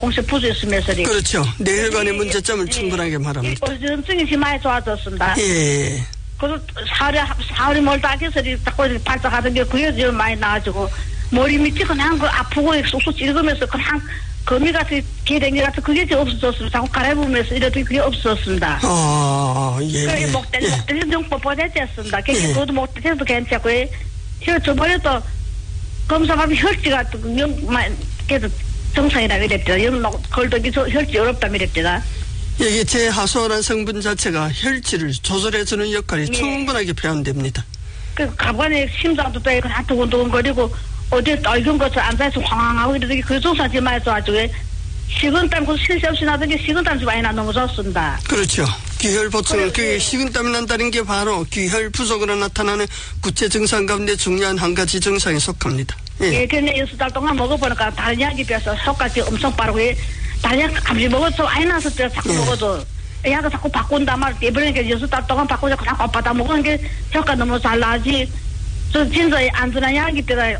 공식 부수였으면서. 그렇죠. 뇌혈관의 문제점을 충분하게 말합니다. 어지럼증이 심하게 좋아졌습니다. 예. 그래서 사흘이 멀다 해서 자꾸 발작하던 게 그게 좀 많이 나아지고 머리 밑이 그냥 그 아프고 쑥쑥 찌르면서 그냥 거미 같은 개댕이 같은 그게 좀 없어졌습니다. 자꾸 갈아보면서 이래도 그게 없어졌습니다. 예. 그게 목대리 좀 뻣뻣해졌습니다. 그것도 목대리도 괜찮고 저번에도 검사하면 혈지가 그래도 정상이라고 이랬더라. 걸덕이 혈지 어렵다고 이랬더라. 여기 제하수아란 성분 자체가 혈질을 조절해주는 역할이 충분하게 표현됩니다. 그 가관에 심장도 빼고 다 두근두근거리고 어디 떨군 것을 앉아서 황황하고 이러더니 그 정상지 많이 좋아지고 식은땀 그 쉴 새 없이 나던 게 식은땀이 많이 나 너무 좋습니다. 그렇죠. 기혈 보충, 그게 식은땀이 난다는 게 바로 기혈 부족으로 나타나는 구체 증상 가운데 중요한 한 가지 증상에 속합니다. 예, 근데 6달 동안 먹어보니까 다른 약에 비해서 효과가 엄청 빠르고 다른 약 감시 먹어도 많이 나서 자꾸 먹어도 약을 자꾸 바꾼단 말이야. 이번에 6달 동안 바꾸자 그냥 받아 먹는 게 효과 너무 잘 나지. 저 진짜 안전한 약이 때가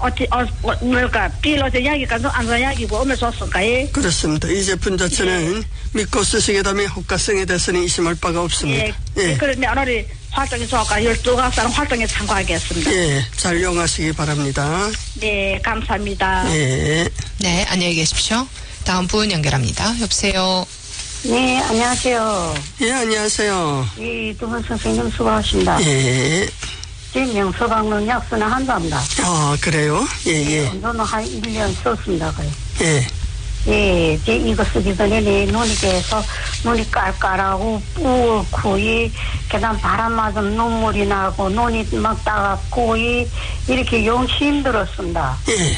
뭐랄까 필요한 약이니까 안전한 약이고 오늘 좋습니까? 예? 그렇습니다. 이 제품 자체는 믿고 쓰시게 되면 효과성에 대해서는 의심할 바가 없습니다. 그런데 오늘이 활동이 좋을까 12가사는 활동에 참고하겠습니다. 예, 잘 이용하시기 바랍니다. 네, 감사합니다. 예. 네, 안녕히 계십시오. 다음 분 연결합니다. 여보세요. 네, 안녕하세요. 예, 안녕하세요. 이 두 분 선생님 수고하십니다. 예. 진명 서방론 약수는 한답니다. 아, 그래요? 예. 저는 한 1년 썼습니다. 예. 예, 이거 쓰기 전에 눈이 계속 눈이 깔깔하고 뿌옇고 그다음 바람 맞으면 눈물이 나고 눈이 막 따갑고 이렇게 용시 힘들었습니다.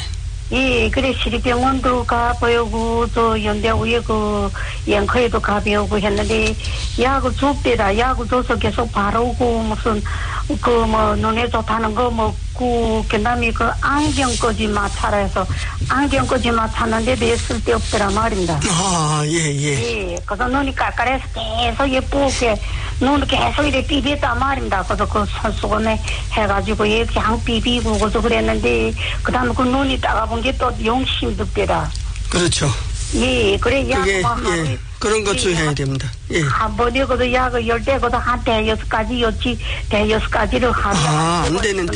예, 그래 시립병원도 가보고 또 연대구에 그 연커에도 가보고 했는데 약을 줍대다. 약을 줘서 계속 바르고 무슨 그 뭐 눈에 좋다는 거 먹고 그다음에 그 안경까지 마찰해서 안경까지 마찰는데도 쓸데 없더라 말입니다. 아, 예. 그래서 눈이 깔깔해서 계속 예쁘게 눈을 계속 이렇게 비비었단 말입니다. 그래서 그 손수건에 해가지고 그냥 비비고 그래서 그랬는데 그다음에 그 눈이 따가본 게 또 용심 득대라. 그렇죠. 예, 그래 약만 하루 그런 거 주의해야 됩니다. 예. 한 번에 그도 약을 10대 그도 한 대여섯 가지를 하면 안 되는데.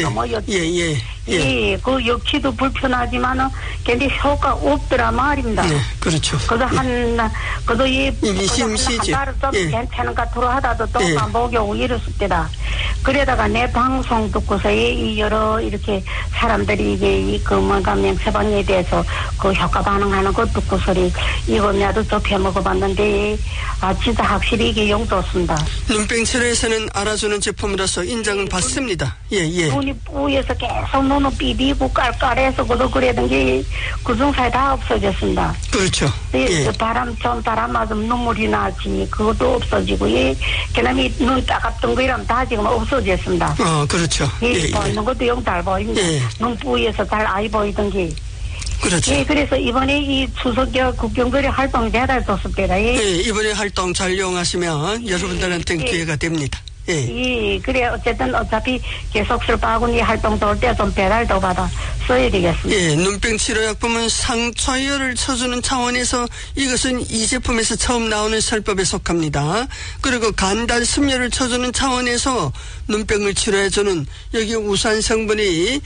예. 그 역치도 불편하지만은 근데 효과 없더라 말입니다. 네, 그렇죠. 그도 이미 심시지. 한 달을 좀 괜찮은 것 같으로 하다도 또 반복이 오고 이랬을 때다. 그러다가 내 방송 듣고서 이 여러 이렇게 사람들이 이게 그 뭔가 명세방에 대해서 그 효과 반응하는 것 듣고서 이거 나도 좀 해먹어봤는데 진짜 확실히 이게 용 좋습니다. 눈병 치료에서는 알아주는 제품이라서 인정을 받습니다. 예. 눈이 뿌여서 계속 눈을 비비고 깔깔해서 그러던 게 그 증상이 다 없어졌습니다. 그렇죠. 바람 맞으면 눈물이 나지 그것도 없어지고 그다음에 눈이 따갑던 거 이러면 다 지금 없어졌습니다. 그렇죠. 보이는 것도 영 잘 보입니다. 눈 뿌여서 잘 아이 보이던 게. 그렇죠. 그래서 이번에 이 추석 국경거리 활동 대달 줬습니다. 이번에 활동 잘 이용하시면 여러분들한테는 기회가 됩니다. 그래 어쨌든 어차피 계속 슬바구니 활동 돌 때 좀 배달도 받아 써야 되겠습니다. 눈병 치료약품은 상처열을 쳐주는 차원에서 이것은 이 제품에서 처음 나오는 설법에 속합니다. 그리고 간단 숨열을 쳐주는 차원에서 눈병을 치료해주는 여기 우수한 성분이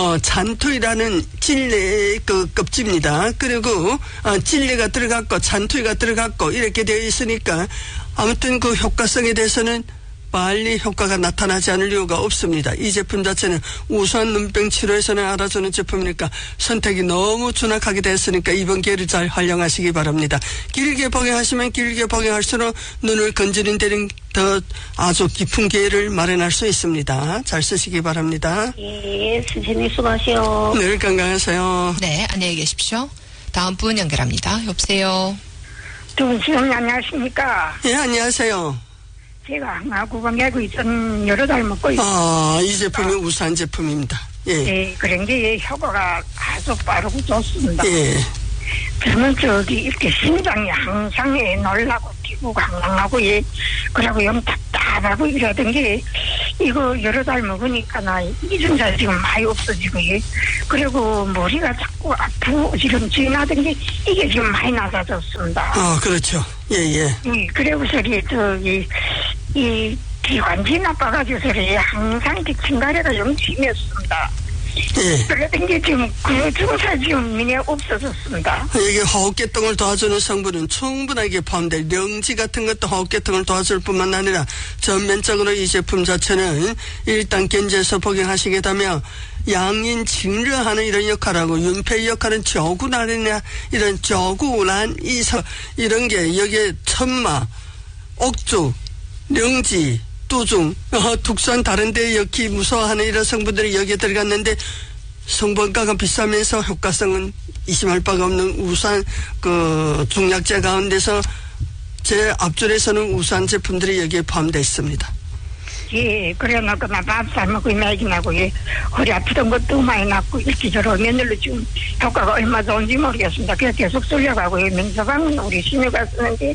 잔토이라는 찔레 그 껍질입니다. 그리고 찔레가 들어갔고 잔토이가 들어갔고 이렇게 되어 있으니까 아무튼 그 효과성에 대해서는 빨리 효과가 나타나지 않을 이유가 없습니다. 이 제품 자체는 우수한 눈병 치료에서는 알아주는 제품이니까 선택이 너무 준악하게 됐으니까 이번 기회를 잘 활용하시기 바랍니다. 길게 복용하시면 길게 복용할수록 눈을 건지는 데는 더 아주 깊은 기회를 마련할 수 있습니다. 잘 쓰시기 바랍니다. 예, 선생님 수고하세요. 늘 건강하세요. 네, 안녕히 계십시오. 다음 분 연결합니다. 여보세요. 두 분 지금 안녕하십니까? 예, 안녕하세요. 제가 항아구강 약을 여러 달 먹고 있어요. 이 제품이 우수한 제품입니다. 그런 게 효과가 아주 빠르고 좋습니다. 예. 저는 이렇게 심장이 항상 놀라고 피부 강랑하고 예 그러고 영 답답하고 이러던 게 이거 여러 달 먹으니까 나 이중살 지금 많이 없어지고 예 그리고 머리가 자꾸 아프고 지금 지나던 게 이게 지금 많이 나아졌습니다. 그렇죠. 예. 그래서 이 기관지 나빠가지고 항상 기침가래가 영 심했습니다. 예. 그랬던 게 지금 그 증상 지금 미네 없어졌습니다. 이게 호흡계통을 도와주는 성분은 충분하게 포함될 령지 같은 것도 호흡계통을 도와줄 뿐만 아니라 전면적으로 이 제품 자체는 일단 견제해서 복용하시게 되면 양인 징르하는 이런 역할하고 윤폐 역할은 저구난이나 이런 저구난 이런 게 여기에 천마, 옥주, 령지, 뚜중, 독산 다른 데 역기 무서워하는 이런 성분들이 여기에 들어갔는데 성분가가 비싸면서 효과성은 의심할 바가 없는 우수한 중약제 가운데서 제 앞줄에서는 우수한 제품들이 여기에 포함되어 있습니다. 예, 그래 놓고 나 밥 삶고 맥이 나고 예, 허리 아프던 것도 많이 났고 이렇게 저러 며느리로 지금 효과가 얼마 좋은지 모르겠습니다. 그래서 계속 쏠려가고 예, 명서방은 우리 시녀가 쓰는데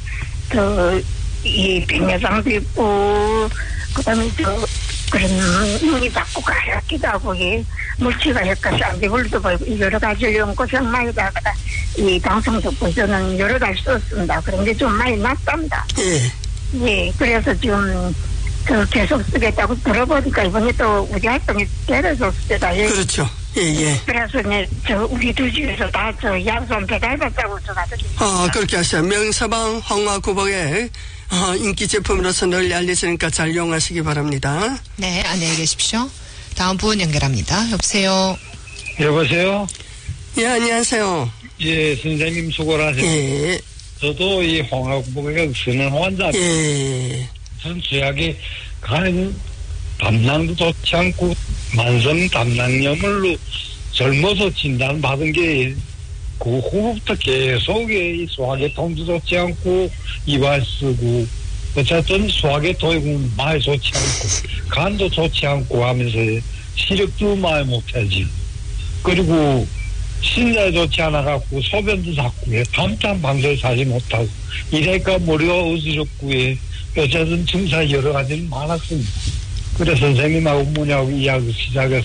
이 백내장도 있고 그다음에 그런 눈이 자꾸 가렵기도 하고 예, 물치가 여기까지 안 되고 보이고 여러 가지 연고생 많이 다가 이 방송 듣고 저는 여러 달 썼습니다. 그런데 좀 많이 낫답니다. 예, 그래서 지금 계속 쓰겠다고 들어보니까 이번에 또 우리 활동이 때려줬습니다. 예. 그렇죠. 예. 그래서 우리 두 집에서 다 약 좀 배달받자고 전화드립니다. 그렇게 하세요. 명서방 황화구복의 인기 제품으로서 널리 알려지니까 잘 이용하시기 바랍니다. 네, 안녕히 계십시오. 다음 분 연결합니다. 여보세요. 여보세요. 예, 안녕하세요. 예, 선생님 수고를 하세요. 예. 저도 이 황화구복에 쓰는 환자. 예. 전 죄악에 간 담낭도 좋지 않고 만성 담낭염으로 젊어서 진단받은 게 그 후부터 계속 이 소화계통도 좋지 않고 이발 쓰고 어쨌든 소화계통이 많이 좋지 않고 간도 좋지 않고 하면서 시력도 많이 못하지. 그리고 신장이 좋지 않아갖고 소변도 자꾸 해. 담담 방송을 사지 못하고 이래니까 머리가 어지럽고 해. 어쨌든 증상이 여러 가지는 많았습니다. 그래서 선생님하고 뭐냐고 이야기 시작해서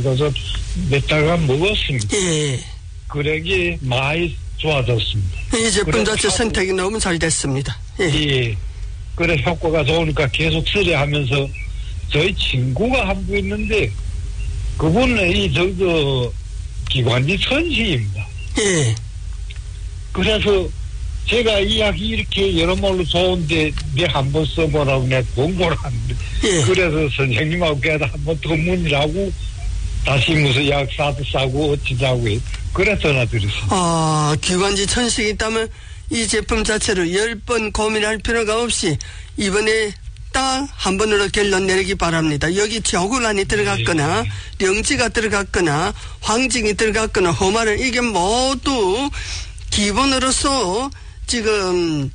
몇 달간 먹었습니다. 예. 그러기 많이 좋아졌습니다. 이 제품 자체 선택이 너무 잘 됐습니다. 예. 그래 효과가 좋으니까 계속 쓰려 하면서 저희 친구가 한 분 있는데 그분은 기관지 천시입니다. 예. 그래서 제가 이야기 이렇게 여러모로 좋은데 내 한번 써보라고 내가 공고를 하는데 예. 그래서 선생님하고 걔도 한번 더 문의하고 다시 무슨 약 싸고 어찌자고 그래서 전화드렸습니다. 기관지 천식이 있다면 이 제품 자체를 10번 고민할 필요가 없이 이번에 딱 한 번으로 결론 내리기 바랍니다. 여기 저구란이 들어갔거나 령지가 들어갔거나 황징이 들어갔거나 호마를 이게 모두 기본으로서 지금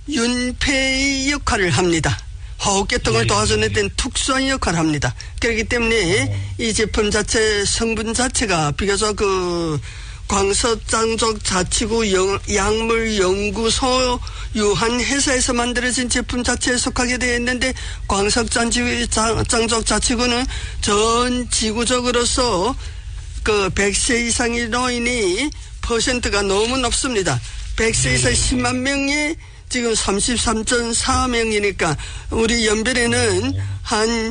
윤폐의 역할을 합니다. 호흡계통을 도와주는 데는 특수한 역할을 합니다. 그렇기 때문에 이 제품 자체 성분 자체가 비교적 광석장족 자치구 약물연구소 유한회사에서 만들어진 제품 자체에 속하게 되어 있는데 광석장족 자치구는 전 지구적으로서 100세 이상의 노인이 퍼센트가 너무 높습니다. 100세 이상 10만 명이 지금 33.4명이니까 우리 연변에는 한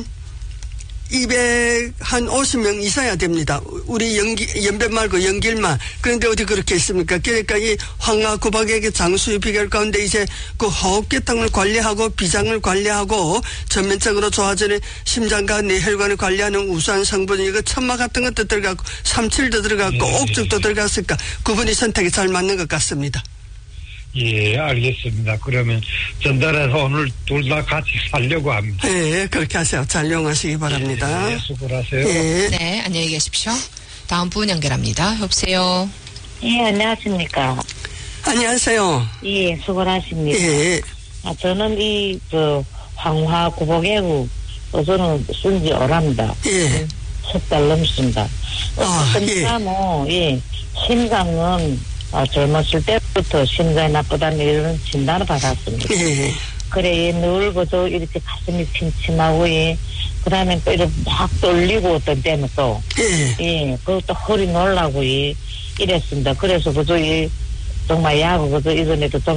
250명 있어야 됩니다. 우리 연변 말고 연길만. 그런데 어디 그렇게 있습니까? 그러니까 이 황화구박액의 장수의 비결 가운데 이제 그 호흡계통을 관리하고 비장을 관리하고 전면적으로 좋아지는 심장과 뇌혈관을 관리하는 우수한 성분이 이거 천마 같은 것도 들어가고 삼칠도 들어가고 옥죽도 들어갔으니까 그분이 선택이 잘 맞는 것 같습니다. 예, 알겠습니다. 그러면 전달해서 오늘 둘 다 같이 살려고 합니다. 네, 그렇게 하세요. 잘 이용하시기 바랍니다. 예, 수고하세요. 예. 네, 안녕히 계십시오. 다음 분 연결합니다. 여보세요. 예, 안녕하십니까. 안녕하세요. 예, 수고하십니다. 예. 저는 황화구복액을 저는 쓴지 오랍니다. 예. 10달 넘습니다. 예. 심장은 젊었을 때 부터 심장이 나쁘다는 이런 진단을 받았습니다. 예. 그래, 늘 그저 이렇게 가슴이 침침하고, 그 다음에 또 이렇게 막 떨리고 어떤 때는 또, 그것도 허리 놀라고, 이랬습니다. 그래서 그저 정말 약을 그저 이전에도 좀